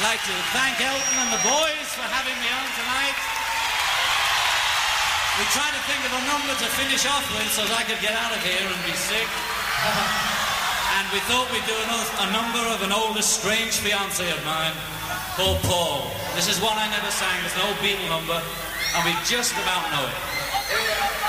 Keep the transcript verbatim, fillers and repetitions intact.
like to thank Elton and the boys for having me on tonight. We tried to think of a number to finish off with so that I could get out of here and be sick. And we thought we'd do a number of an old estranged fiancé of mine called Paul. This is one I never sang. It's an old Beatle number, and we just about know it.